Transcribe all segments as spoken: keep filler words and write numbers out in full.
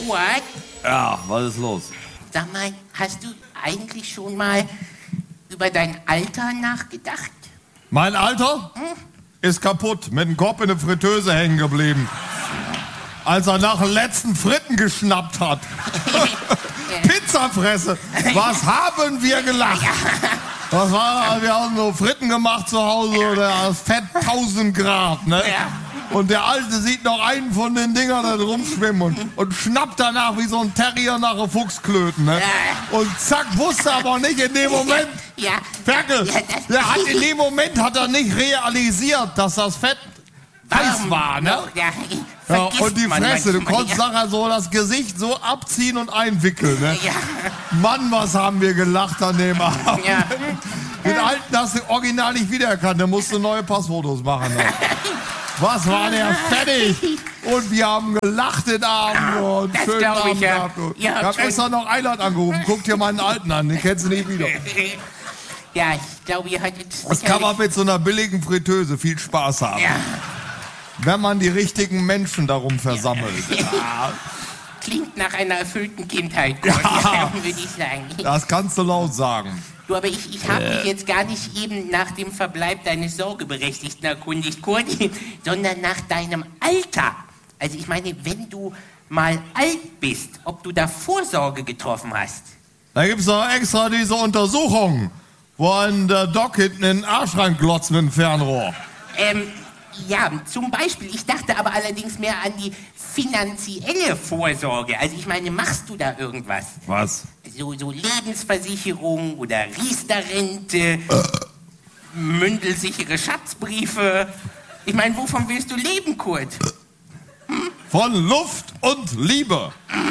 Kurt? Ja, was ist los? Sag mal, hast du eigentlich schon mal über dein Alter nachgedacht? Mein Alter hm? ist kaputt, mit dem Kopf in der Fritteuse hängen geblieben. Als er nach den letzten Fritten geschnappt hat. Pizzafresse, was haben wir gelacht? Was war, wir haben so Fritten gemacht zu Hause, das Fett tausend Grad, ne? Und der Alte sieht noch einen von den Dingern da rumschwimmen und, und schnappt danach wie so ein Terrier nach einem Fuchsklöten, ne? Und zack, wusste aber nicht in dem Moment, Ja. Ferkel, Ja, der hat in dem Moment hat er nicht realisiert, dass das Fett heiß war, ne? Noch? Ja, Ja, vergisst und die man Fresse, du manchmal, konntest ja. nachher so das Gesicht so abziehen und einwickeln, ne? Ja. Mann, was haben wir gelacht an dem Abend. Ja. Den Alten hast du original nicht wiedererkannt, der musste neue Passfotos machen. Ne? Was war der fertig? Und wir haben gelacht den Abend und Das schönen glaub ich, Abend ja. gehabt. Ja, ich hab schon. extra noch Eilert angerufen, guck dir meinen Alten an, den kennst du nicht wieder. Ja, ich glaube, ihr hattet... Das kann man mit so einer billigen Fritteuse viel Spaß haben. Ja, Wenn man die richtigen Menschen darum versammelt. Ja, klingt nach einer erfüllten Kindheit, Kurt, Ja. ja, würde ich sagen. das kannst du laut sagen. Du, aber ich, ich habe mich jetzt gar nicht eben nach dem Verbleib deines Sorgeberechtigten erkundigt, Kurt, sondern nach deinem Alter. Also ich meine, wenn du mal alt bist, ob du da Vorsorge getroffen hast. Da gibt's doch extra diese Untersuchung, wo ein der Doc hinten in den Arsch reinglotzt mit dem Fernrohr. Ähm, ja, zum Beispiel. Ich dachte aber allerdings mehr an die finanzielle Vorsorge. Also ich meine, machst du da irgendwas? Was? So, so Lebensversicherung oder Riester-Rente, äh. mündelsichere Schatzbriefe. Ich meine, wovon willst du leben, Kurt? Hm? Von Luft und Liebe.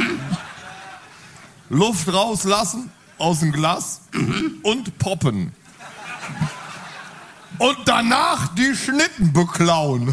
Luft rauslassen aus dem Glas mhm. und poppen. Und danach die Schnitten beklauen.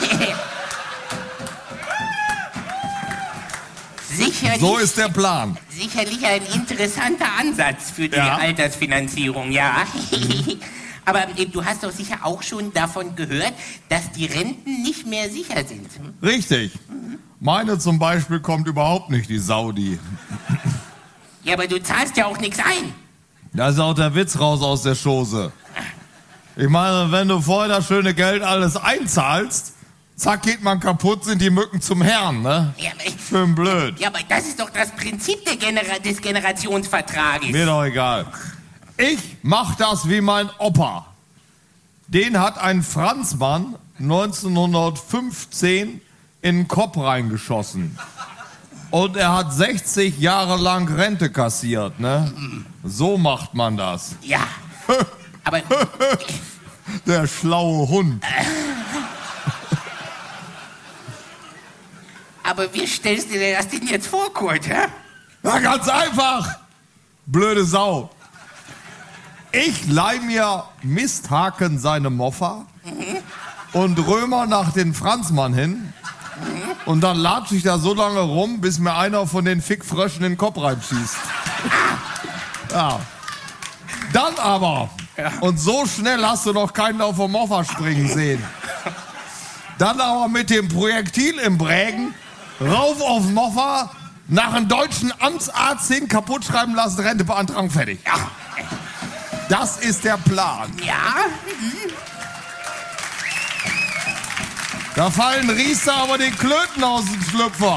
Sicherlich, So ist der Plan. Sicherlich ein interessanter Ansatz für die Ja. Altersfinanzierung, ja. Aber äh, du hast doch sicher auch schon davon gehört, dass die Renten nicht mehr sicher sind. Hm? Richtig. Meine zum Beispiel kommt überhaupt nicht, die Saudi. Ja, aber du zahlst ja auch nichts ein. Da ist auch der Witz raus aus der Chose. Ich meine, wenn du vorher das schöne Geld alles einzahlst, zack, geht man kaputt, sind die Mücken zum Herrn, ne? Ja, aber, Schön blöd. ja, aber das ist doch das Prinzip der Genera des Generationsvertrages. Mir doch egal. Ich mach das wie mein Opa. Den hat ein Franzmann neunzehnhundertfünfzehn in den Kopf reingeschossen. Und er hat sechzig Jahre lang Rente kassiert, ne? So macht man das. Ja, aber... Der schlaue Hund. Aber wie stellst du dir das denn jetzt vor, Kurt, hä? Na, ganz einfach. Blöde Sau. Ich leih mir Misthaken seine Moffa mhm. und Römer nach den Franzmann hin. Mhm. Und dann latsche ich da so lange rum, bis mir einer von den Fickfröschen in den Kopf reinschießt. Ja. Dann aber, ja. und so schnell hast du noch keinen auf den Moffa springen sehen. Dann aber mit dem Projektil im Brägen, rauf auf den Moffa, nach einem deutschen Amtsarzt hin, kaputt schreiben lassen, Rente beantragen, fertig. Ja. Das ist der Plan. Ja? Da fallen Riester aber die Klöten aus dem Schlüpfer.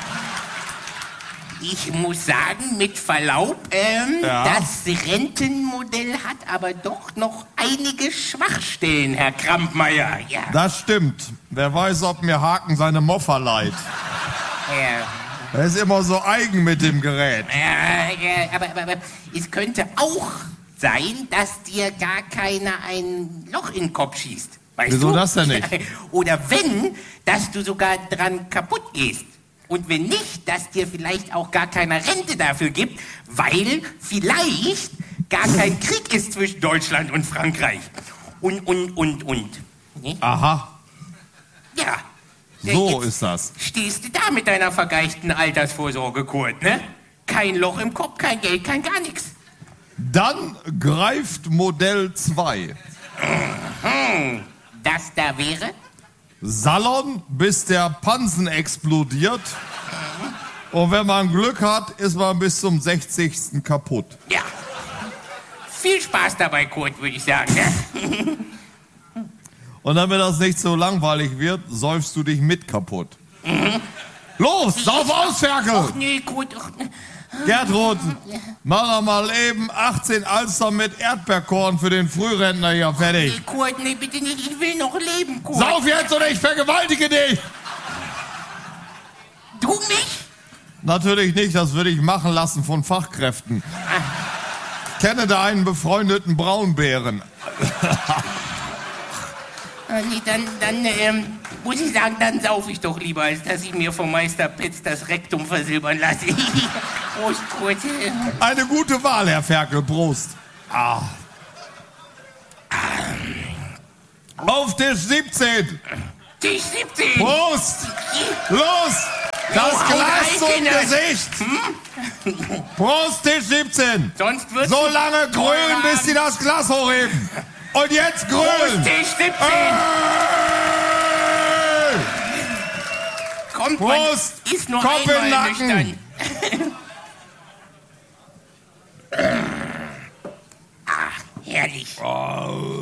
Ich muss sagen, mit Verlaub, ähm, Ja. das Rentenmodell hat aber doch noch einige Schwachstellen, Herr Krampmeier. Ja. Das stimmt. Wer weiß, ob mir Haken seine Moffa leiht. Ja. Er ist immer so eigen mit dem Gerät. Ja, ja, aber, aber, aber es könnte auch sein, dass dir gar keiner ein Loch in den Kopf schießt. Weißt Wieso du? das denn nicht? Oder wenn, dass du sogar dran kaputt gehst. Und wenn nicht, dass dir vielleicht auch gar keiner Rente dafür gibt, weil vielleicht gar kein Krieg ist zwischen Deutschland und Frankreich. Und, und, und, und. Ne? Aha, Ja. so Jetzt ist das. stehst du da mit deiner vergeichten Altersvorsorge, Kurt, ne? Kein Loch im Kopf, kein Geld, kein gar nichts. Dann greift Modell zwei. Hm, das da wäre? Salon, bis der Pansen explodiert Und wenn man Glück hat, ist man bis zum sechzigsten kaputt. Ja. Viel Spaß dabei, Kurt, würde ich sagen. Ne? Und damit das nicht so langweilig wird, säufst du dich mit kaputt. Mhm. Los, sauf aus, Ferkel! Ach nee, Kurt. Ach, Gertrud, mach doch mal eben achtzehn Alster mit Erdbeerkorn für den Frührentner hier fertig. nee, Kurt, nee, bitte nicht. Ich will noch leben, Kurt. Sauf jetzt oder ich vergewaltige dich! Du mich? Natürlich nicht, das würde ich machen lassen von Fachkräften. Ich kenne da einen befreundeten Braunbären. Ah, nee, dann, dann ähm, muss ich sagen, dann sauf ich doch lieber, als dass ich mir vom Meister Petz das Rektum versilbern lasse. Prost, Kurt. Eine gute Wahl, Herr Ferkel, Prost. Ah. Auf Tisch siebzehn. Tisch siebzehn. Prost! Los! Das Oh, Glas zum Kinder. Gesicht! Prost, Tisch siebzehn! Sonst wird's So lange grölen, teurer bis sie das Glas hochheben! Und jetzt grölen! Prost, Tisch siebzehn. Äh! Kommt, Prost! man ist nur Kopf in einmal Nacken. nüchtern. Ah, herrlich.